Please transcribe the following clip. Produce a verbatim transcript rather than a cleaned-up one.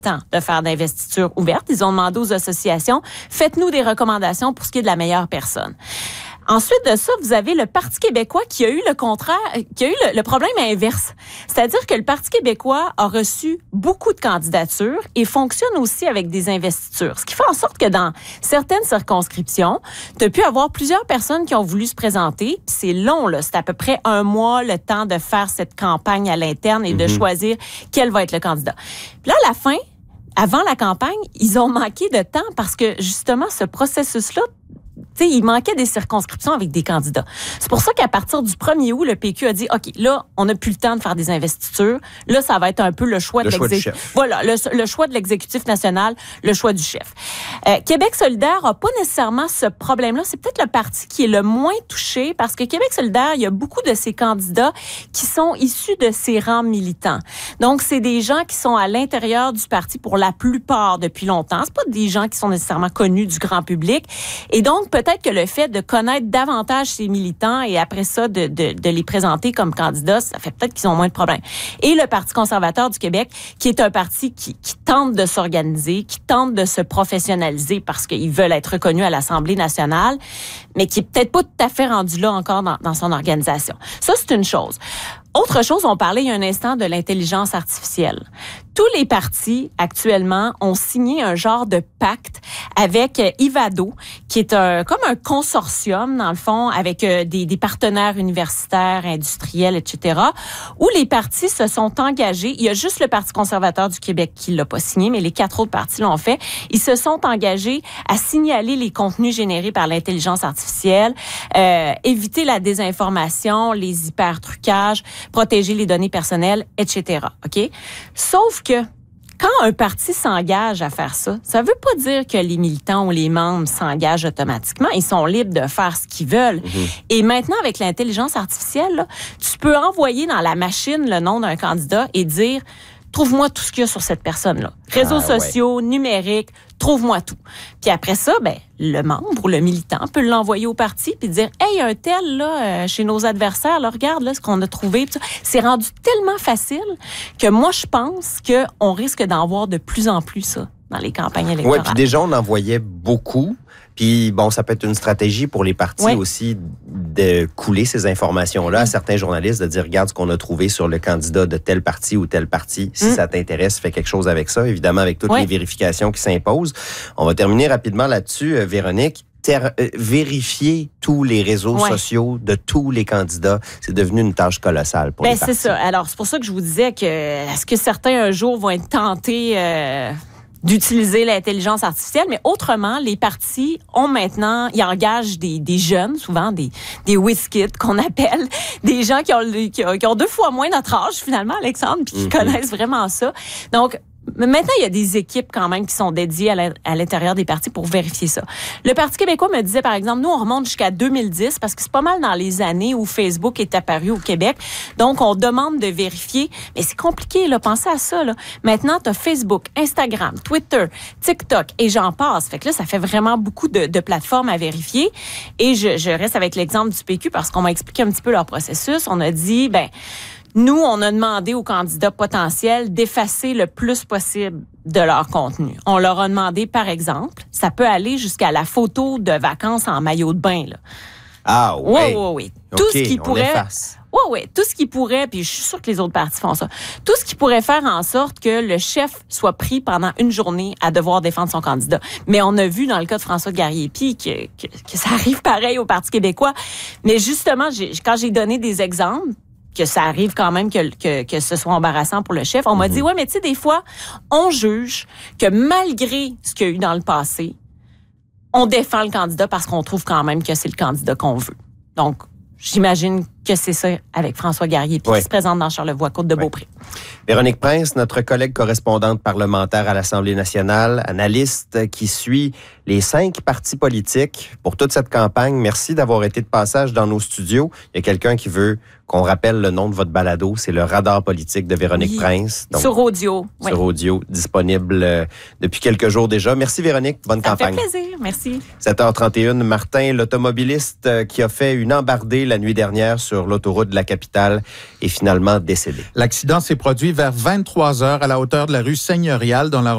temps de faire d'investiture ouverte. Ils ont demandé aux associations, faites-nous des recommandations pour ce qui est de la meilleure personne. Ensuite de ça, vous avez le Parti québécois qui a eu le contraire, qui a eu le, le problème inverse. C'est-à-dire que le Parti québécois a reçu beaucoup de candidatures et fonctionne aussi avec des investitures. Ce qui fait en sorte que dans certaines circonscriptions, tu as pu avoir plusieurs personnes qui ont voulu se présenter. Puis c'est long, là. C'est à peu près un mois le temps de faire cette campagne à l'interne et mm-hmm. de choisir quel va être le candidat. Puis là, à la fin, avant la campagne, ils ont manqué de temps parce que justement, ce processus-là, tu sais, il manquait des circonscriptions avec des candidats. C'est pour ça qu'à partir du premier août, le P Q a dit, OK, là, on n'a plus le temps de faire des investitures. Là, ça va être un peu le choix le de l'exécutif. Voilà, le, le choix de l'exécutif national, le choix du chef. Euh, Québec solidaire n'a pas nécessairement ce problème-là. C'est peut-être le parti qui est le moins touché parce que Québec solidaire, il y a beaucoup de ces candidats qui sont issus de ses rangs militants. Donc, c'est des gens qui sont à l'intérieur du parti pour la plupart depuis longtemps. C'est pas des gens qui sont nécessairement connus du grand public. Et donc, peut-être que le fait de connaître davantage ces militants et après ça, de, de, de les présenter comme candidats, ça fait peut-être qu'ils ont moins de problèmes. Et le Parti conservateur du Québec, qui est un parti qui, qui tente de s'organiser, qui tente de se professionnaliser parce qu'ils veulent être reconnus à l'Assemblée nationale, mais qui est peut-être pas tout à fait rendu là encore dans, dans son organisation. Ça, c'est une chose. Autre chose, on parlait il y a un instant de l'intelligence artificielle. Tous les partis, actuellement, ont signé un genre de pacte avec Ivado, qui est un, comme un consortium, dans le fond, avec euh, des, des partenaires universitaires, industriels, et cetera, où les partis se sont engagés. Il y a juste le Parti conservateur du Québec qui l'a pas signé, mais les quatre autres partis l'ont fait. Ils se sont engagés à signaler les contenus générés par l'intelligence artificielle, euh, éviter la désinformation, les hypertrucages, protéger les données personnelles, et cetera. OK? Sauf que quand un parti s'engage à faire ça, ça veut pas dire que les militants ou les membres s'engagent automatiquement. Ils sont libres de faire ce qu'ils veulent. Mm-hmm. Et maintenant, avec l'intelligence artificielle, là, tu peux envoyer dans la machine le nom d'un candidat et dire « Trouve-moi tout ce qu'il y a sur cette personne-là. » Réseaux ah, sociaux, ouais. numériques, trouve-moi tout. Puis après ça, ben le membre ou le militant peut l'envoyer au parti puis dire « Hey, un tel, là, euh, chez nos adversaires, là, regarde là, ce qu'on a trouvé. » C'est rendu tellement facile que moi, je pense qu'on risque d'en voir de plus en plus ça dans les campagnes électorales. Oui, puis déjà, on en voyait beaucoup. Puis, bon, ça peut être une stratégie pour les partis oui. aussi de couler ces informations-là mmh. à certains journalistes, de dire, regarde ce qu'on a trouvé sur le candidat de tel parti ou tel parti. Si mmh. ça t'intéresse, fais quelque chose avec ça, évidemment, avec toutes oui. les vérifications qui s'imposent. On va terminer rapidement là-dessus, euh, Véronique. Ter- euh, vérifier tous les réseaux ouais. sociaux de tous les candidats, c'est devenu une tâche colossale pour ben, les partis. C'est ça. Alors, c'est pour ça que je vous disais que est-ce que certains un jour vont être tentés euh, d'utiliser l'intelligence artificielle, mais autrement, les partis ont maintenant, ils engagent des, des jeunes, souvent des, des whiz-kids qu'on appelle, des gens qui ont, qui ont, qui ont deux fois moins notre âge finalement, Alexandre, puis qui mm-hmm. connaissent vraiment ça. Donc, maintenant, il y a des équipes quand même qui sont dédiées à l'intérieur des partis pour vérifier ça. Le Parti québécois me disait, par exemple, nous, on remonte jusqu'à deux mille dix parce que c'est pas mal dans les années où Facebook est apparu au Québec. Donc, on demande de vérifier. Mais c'est compliqué, là. Pensez à ça, là. Maintenant, tu as Facebook, Instagram, Twitter, TikTok et j'en passe. Fait que là, ça fait vraiment beaucoup de, de plateformes à vérifier. Et je, je reste avec l'exemple du P Q parce qu'on m'a expliqué un petit peu leur processus. On a dit, ben, nous, on a demandé aux candidats potentiels d'effacer le plus possible de leur contenu. On leur a demandé, par exemple, ça peut aller jusqu'à la photo de vacances en maillot de bain, là. Ah oui. Oui, oui, oui. Tout okay, ce qui pourrait. Efface. Oui, oui. Tout ce qui pourrait, puis je suis sûre que les autres partis font ça. Tout ce qui pourrait faire en sorte que le chef soit pris pendant une journée à devoir défendre son candidat. Mais on a vu dans le cas de François Garriépi que, que, que ça arrive pareil au Parti québécois. Mais justement, j'ai, quand j'ai donné des exemples, que ça arrive quand même que, que, que ce soit embarrassant pour le chef. On m'a mm-hmm. dit, ouais, mais tu sais, des fois, on juge que malgré ce qu'il y a eu dans le passé, on défend le candidat parce qu'on trouve quand même que c'est le candidat qu'on veut. Donc, j'imagine que c'est ça avec François Garriépi oui. qui se présente dans Charlevoix-Côte-de-Beaupré. Oui. Véronique Prince, notre collègue correspondante parlementaire à l'Assemblée nationale, analyste qui suit les cinq partis politiques pour toute cette campagne. Merci d'avoir été de passage dans nos studios. Il y a quelqu'un qui veut qu'on rappelle le nom de votre balado. C'est le Radar politique de Véronique oui. Prince. Donc, sur audio. Sur oui. audio, disponible euh, depuis quelques jours déjà. Merci Véronique. Bonne Ça campagne. Ça fait plaisir. Merci. sept heures trente et une, Martin, l'automobiliste euh, qui a fait une embardée la nuit dernière sur l'autoroute de la capitale, est finalement décédé. L'accident s'est produit vers vingt-trois heures à la hauteur de la rue Seigneurial dans la